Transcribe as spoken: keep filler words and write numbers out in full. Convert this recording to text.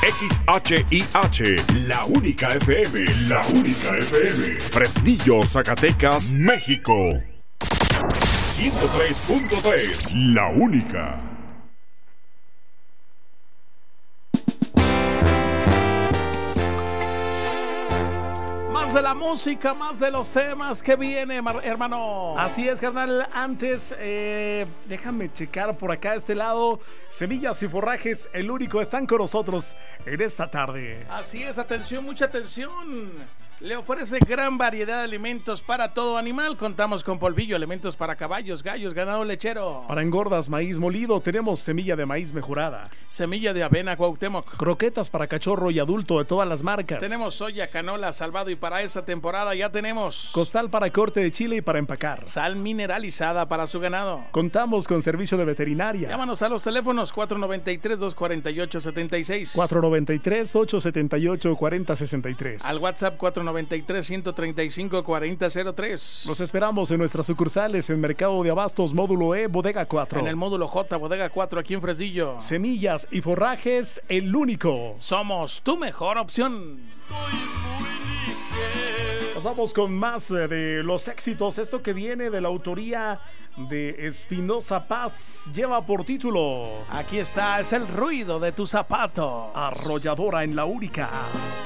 X H I H, la única F M, la única F M. Fresnillo, Zacatecas, México. ciento tres punto tres, la única. Más de la música, más de los temas que viene, hermano. Así es, carnal. Antes, eh, déjame checar por acá, este lado. Semillas y Forrajes, el único, están con nosotros en esta tarde. Así es, atención, mucha atención. Le ofrece gran variedad de alimentos para todo animal. Contamos con polvillo, alimentos para caballos, gallos, ganado lechero. Para engordas, maíz molido, tenemos semilla de maíz mejorada. Semilla de avena Cuauhtémoc. Croquetas para cachorro y adulto de todas las marcas. Tenemos soya, canola, salvado y para esta temporada ya tenemos costal para corte de chile y para empacar. Sal mineralizada para su ganado. Contamos con servicio de veterinaria. Llámanos a los teléfonos cuatro noventa y tres, dos cuarenta y ocho, setenta y seis. cuatro noventa y tres, ocho setenta y ocho, cuarenta sesenta y tres. Al WhatsApp cuatro noventa y tres, ciento treinta y cinco, cuarenta cero tres. Los esperamos en nuestras sucursales en Mercado de Abastos, Módulo E, Bodega cuatro. En el Módulo J, Bodega cuatro, aquí en Fresnillo. Semillas y Forrajes, el único. Somos tu mejor opción. Pasamos con más de los éxitos. Esto que viene de la autoría de Espinosa Paz lleva por título: aquí está, es el ruido de tu zapato. Arrolladora en la única.